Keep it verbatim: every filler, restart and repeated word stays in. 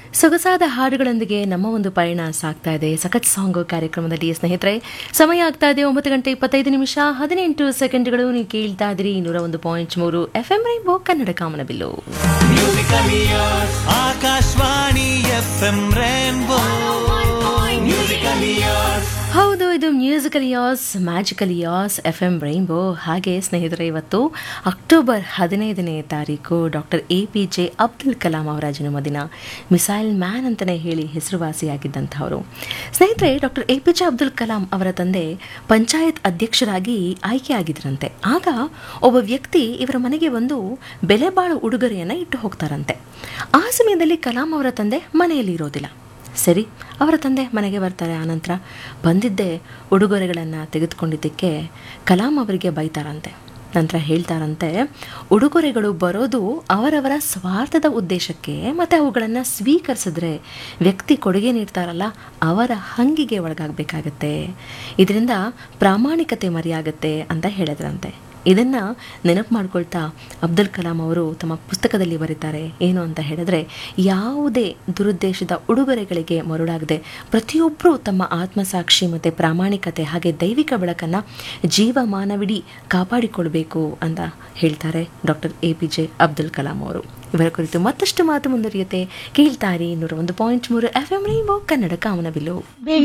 ಸೊಗಸಾದ ಹಾಡುಗಳೊಂದಿಗೆ ನಮ್ಮ ಒಂದು ಪಯಣ ಸಾಗ್ತಾ ಇದೆ ಸಖತ್ ಸಾಂಗ್ ಕಾರ್ಯಕ್ರಮದಲ್ಲಿ. ಸ್ನೇಹಿತರೆ, ಸಮಯ ಆಗ್ತಾ ಇದೆ ಒಂಬತ್ತು ಗಂಟೆ ಇಪ್ಪತ್ತೈದು ನಿಮಿಷ ಹದಿನೆಂಟು ಸೆಕೆಂಡ್ಗಳು. ನೀವು ಕೇಳ್ತಾ ಇದ್ರಿ ನೂರ ಒಂದು ಪಾಯಿಂಟ್ ಮೂರು ಎಫ್ ಎಂ ರೈನ್ಬೋ ಕನ್ನಡ ಕಾಮನಬಿಲ್ಲು. ಆಕಾಶವಾಣಿ ಎಫ್ ಎಂ ರೈನ್ಬೋ ಹೌದು, ಇದು musical as magical as F M rainbow. ಹಾಗೆ ಸ್ನೇಹಿತರೆ, ಇವತ್ತು ಅಕ್ಟೋಬರ್ ಹದಿನೈದನೇ ತಾರೀಕು doctor A P J Abdul Kalam ಅವರ ಜನ್ಮದಿನ. ಮಿಸೈಲ್ ಮ್ಯಾನ್ ಅಂತಲೇ ಹೇಳಿ ಹೆಸರುವಾಸಿಯಾಗಿದ್ದಂಥವರು. ಸ್ನೇಹಿತರೆ, doctor A P J Abdul Kalam ಅವರ ತಂದೆ ಪಂಚಾಯತ್ ಅಧ್ಯಕ್ಷರಾಗಿ ಆಯ್ಕೆಯಾಗಿದ್ರಂತೆ. ಆಗ ಒಬ್ಬ ವ್ಯಕ್ತಿ ಇವರ ಮನೆಗೆ ಒಂದು ಬೆಲೆ ಬಾಳೋ ಉಡುಗೊರೆಯನ್ನು ಇಟ್ಟು ಹೋಗ್ತಾರಂತೆ. ಆ ಸಮಯದಲ್ಲಿ ಕಲಾಂ ಅವರ ತಂದೆ ಮನೆಯಲ್ಲಿ ಇರೋದಿಲ್ಲ. ಸರಿ, ಅವರ ತಂದೆ ಮನೆಗೆ ಬರ್ತಾರೆ. ಆನಂತರ ಬಂದಿದ್ದೇ ಉಡುಗೊರೆಗಳನ್ನು ತೆಗೆದುಕೊಂಡಿದ್ದಕ್ಕೆ ಕಲಾಂ ಅವರಿಗೆ ಬೈತಾರಂತೆ. ನಂತರ ಹೇಳ್ತಾರಂತೆ, ಉಡುಗೊರೆಗಳು ಬರೋದು ಅವರವರ ಸ್ವಾರ್ಥದ ಉದ್ದೇಶಕ್ಕೆ, ಮತ್ತು ಅವುಗಳನ್ನು ಸ್ವೀಕರಿಸಿದ್ರೆ ವ್ಯಕ್ತಿ ಕೊಡುಗೆ ನೀಡ್ತಾರಲ್ಲ ಅವರ ಹಂಗಿಗೆ ಒಳಗಾಗಬೇಕಾಗತ್ತೆ. ಇದರಿಂದ ಪ್ರಾಮಾಣಿಕತೆ ಮರೆಯಾಗತ್ತೆ ಅಂತ ಹೇಳಿದ್ರಂತೆ. ಇದನ್ನು ನೆನಪು ಮಾಡ್ಕೊಳ್ತಾ ಅಬ್ದುಲ್ ಕಲಾಂ ಅವರು ತಮ್ಮ ಪುಸ್ತಕದಲ್ಲಿ ಬರೀತಾರೆ ಏನು ಅಂತ ಹೇಳಿದ್ರೆ, ಯಾವುದೇ ದುರುದ್ದೇಶದ ಉಡುಗೊರೆಗಳಿಗೆ ಮರುಳಾಗದೆ ಪ್ರತಿಯೊಬ್ಬರೂ ತಮ್ಮ ಆತ್ಮಸಾಕ್ಷಿ ಮತ್ತು ಪ್ರಾಮಾಣಿಕತೆ ಹಾಗೆ ದೈವಿಕ ಬೆಳಕನ್ನು ಜೀವಮಾನವಿಡೀ ಕಾಪಾಡಿಕೊಳ್ಬೇಕು ಅಂತ ಹೇಳ್ತಾರೆ doctor A P J Abdul Kalam ಅವರು. ಇವರ ಕುರಿತು ಮತ್ತಷ್ಟು ಮಾತು ಮುಂದುವರಿಯುತ್ತೆ. ಕೇಳ್ತಾರೆ ನೂರ ಒಂದು ಪಾಯಿಂಟ್ ಮೂರು ಎಫ್ ಎಂ ರೈನ್ಬೋ ಕನ್ನಡ ಕಾಮನಬಿಲ್ಲು.